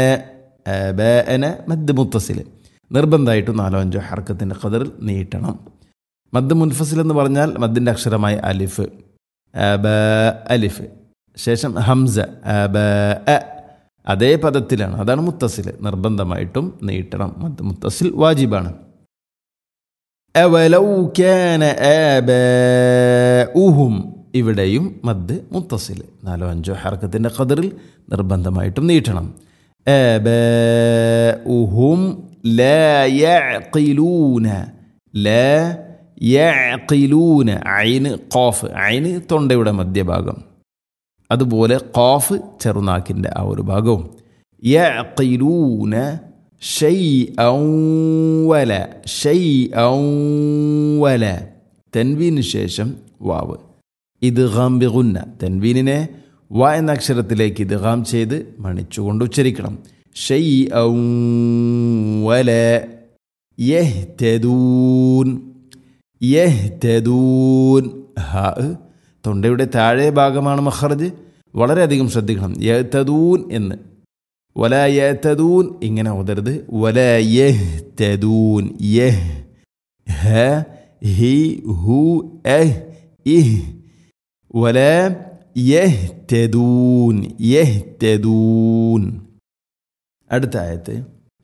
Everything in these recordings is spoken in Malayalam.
ആബാഅന മദ് മുത്തസിൽ നിർബന്ധമായിട്ടും 4-5 ഹർക്കത്തിൻ്റെ ഖദറിൽ നീട്ടണം. മദ് മുൻഫസിൽ എന്ന് പറഞ്ഞാൽ മദ്ദിൻ്റെ അക്ഷരമായ അലിഫ്, ആബാ അലിഫ്, ശേഷം ഹംസ ആബാ, അതേ പദത്തിലാണ്. അതാണ് മുത്തസിൽ, നിർബന്ധമായിട്ടും നീട്ടണം. മദ് മുത്തസിൽ വാജിബാണ്. അവലൗ കാന ആബാഉഹും, ഇവിടെയും മദ് മുത്തസിൽ 4-5 ഹർക്കത്തിൻ്റെ ഖദറിൽ നിർബന്ധമായിട്ടും നീട്ടണം. ആബാഉഹും ലാ യഅഖിലൂന, ലാ യഅഖിലൂന, ഐന് ഖാഫ്, ഐന് തൊണ്ടയുടെ മധ്യഭാഗം, അതുപോലെ ഖാഫ് ചെറുനാക്കിൻ്റെ ആ ഒരു ഭാഗവും. യഅഖിലൂന ഷൈഅൻ വല, ഷൈഅൻ വല, തൻവീന് ശേഷം വാവ്, ഇദ്ഗാം ബിഗുന്ന, തൻവീനിനെ വ എന്ന അക്ഷരത്തിലേക്ക് ഇദ്ഗാം ചെയ്ത് മണിച്ചുകൊണ്ട് ഉച്ചരിക്കണം. ഷൈഅൻ വല യഹ്തദൂൻ, യഹ്തദൂൻ, ഹാ തൊണ്ടയുടെ താഴെ ഭാഗമാണ് മഖ്റജ്, വളരെയധികം ശ്രദ്ധിക്കണം. യഹ്തദൂൻ എന്ന്, വലാ യഹ്തദൂൻ ഇങ്ങനെ ഓതരുത്. വലാ യഹ്തദൂൻ, യഹ് ഹ ഹി ഹു അഹ് ഇഹ്, വലാ യഹ്തദൂൻ, യഹ്തദൂൻ. അടുത്ത ആയത്ത്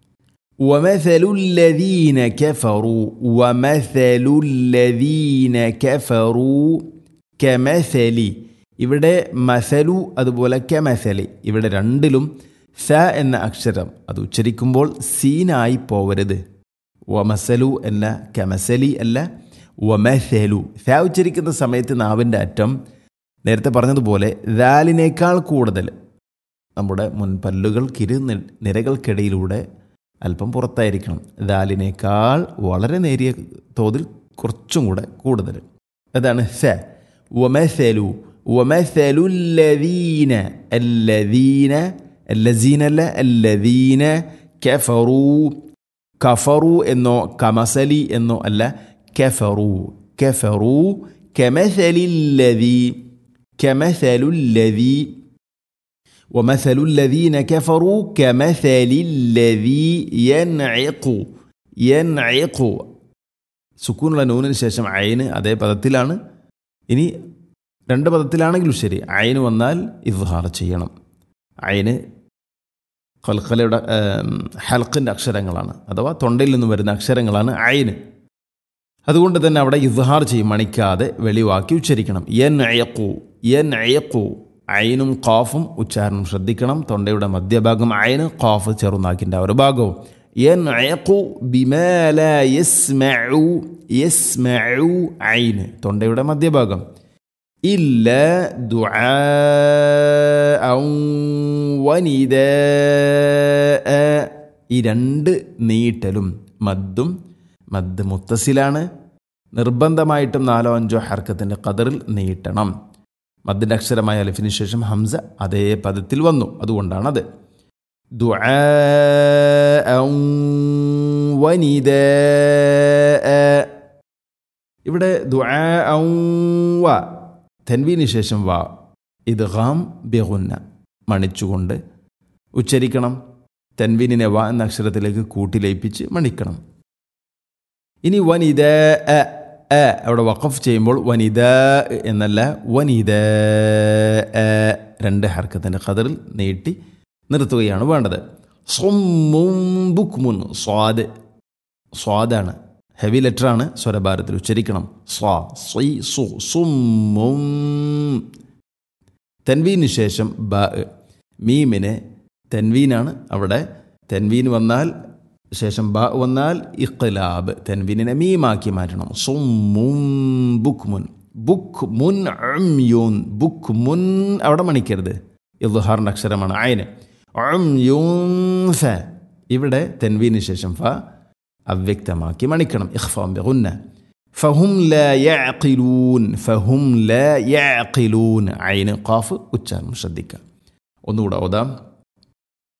വമസലുല്ലദീന കഫറു, വമസലുല്ലദീന കഫറു കമസലി, ഇവിടെ മസലു അതുപോലെ കമസലി, ഇവിടെ രണ്ടിലും സ എന്ന അക്ഷരം അത് ഉച്ചരിക്കുമ്പോൾ സീനായി പോവരുത്. വമസലു അല്ല, കമസലി അല്ല, വമസലു. സ ഉച്ചരിക്കുന്ന സമയത്ത് നാവിൻ്റെ അറ്റം നേരത്തെ പറഞ്ഞതുപോലെ ദാലിനേക്കാൾ കൂടുതൽ നമ്മുടെ മുൻപല്ലുകൾ നിരകൾക്കിടയിലൂടെ അല്പം പുറത്തായിരിക്കണം. ദാലിനേക്കാൾ വളരെ നേരിയ തോതിൽ കുറച്ചും കൂടെ കൂടുതൽ. അതാണ് സ. വമസലു, വമസലുല്ലദീന, അല്ലദീന, അല്ലസീന അല്ല, അല്ലദീന കഫറു, കഫറു എന്നോ കമസലി എന്നോ അല്ല, കഫറു, കഫറു കമസലില്ലദീ, കമസലുല്ലദീ, വമസലുല്ലദീന കഫറു കമസലില്ലദീ യൻഇഖു, യൻഇഖു, സുക്കൂനുള്ള നൂനിന് ശേഷം ഐന് അതേ പദത്തിലാണ്. ഇനി 2 പദത്തിലാണെങ്കിലും ശരി, ഐന് വന്നാൽ ഇദ്ഹാർ ചെയ്യണം. ഐന് ഖൽഖലയുടെ ഹൽഖിൻ്റെ അക്ഷരങ്ങളാണ്, അഥവാ തൊണ്ടയിൽ നിന്ന് വരുന്ന അക്ഷരങ്ങളാണ് ഐന്. അതുകൊണ്ട് തന്നെ അവിടെ ഇദ്ഹാർ ചെയ്യും, മണിക്കാതെ വെളിവാക്കി ഉച്ചരിക്കണം. യൻഇഖു, യൻഇഖു, ഐനും ഖാഫും ഉച്ചാരണം ശ്രദ്ധിക്കണം. തൊണ്ടയുടെ മധ്യഭാഗം ഐന്, ഖാഫ് ചെറുനാക്കിൻ്റെ ഒരു ഭാഗവും. യൻഇഖു ബിമാ ലാ യസ്മഉ, യസ്മഉ ഐന് തൊണ്ടയുടെ മധ്യഭാഗം. ഇല്ല ദുആഅൻ വനിദാഅ, ഈ 2 നീട്ടലും മദ്ദും, മദ് മുത്തസിലാണ്, നിർബന്ധമായിട്ടും 4-5 ഹർക്കത്തിൻ്റെ ഖദറിൽ നീട്ടണം. മദ്ദിൻ്റെ അക്ഷരമായ അലിഫിന് ശേഷം ഹംസ അതേ പദത്തിൽ വന്നു, അതുകൊണ്ടാണത്. ദുആഅൻ വനിദാഅ, ഇവിടെ ദുആഅൻ വ, തൻവീന് ശേഷം വ, ഇദ്ഗാം ബിഗുന്ന, മണിച്ചുകൊണ്ട് ഉച്ചരിക്കണം. തൻവീനിനെ വ എന്ന അക്ഷരത്തിലേക്ക് കൂട്ടിലയിപ്പിച്ച് മണിക്കണം. ഇനി വനിദാഅ, അവിടെ വഖഫ് ചെയ്യുമ്പോൾ വനിദാ എന്നല്ല, വനിദാഅ 2 ഹർക്കത്തിൻ്റെ ഖദറിൽ നീട്ടി നിർത്തുകയാണ് വേണ്ടത്. സുമ്മുൻ ബുക്മുൻ, സ്വാദ്, സ്വാദാണ്, ഹെവി ലെറ്ററാണ്, സ്വരഭാരത്തിൽ ഉച്ചരിക്കണം. സ്വാ, സ്വി, സു, സുമ്മുൻ. തൻവീന് ശേഷം ബ, മീമിന് തൻവീനാണ്, അവിടെ തൻവീൻ വന്നാൽ ശേഷം ബ വന്നാൽ ഇഖ്ലാബ്, തൻവീനിനെ മീമാക്കി മാറ്റണം. സുമ്മുൻ ബുക്മുൻ, ബുക്മുൻ ഉംയുൻ, ബുക്മുൻ അവിടെ മണിക്കരുത്, ഇദ്ഹാറിൻ്റെ അക്ഷരമാണ് ഐന്. ഉംയുൻ ഫ, ഇവിടെ തൻവീന് ശേഷം ഫ അവ്യക്തമാക്കി മണിക്കണം, ഇഖ്ഫാം ബിഗുന്ന. ഫഹും ലാ യഅഖിലൂൻ, ഫഹും ലാ യഅഖിലൂൻ, ഐന് ഖാഫ് ഉച്ചാരണം ശ്രദ്ധിക്കുക. ഒന്നുകൂടെ ഓതാം.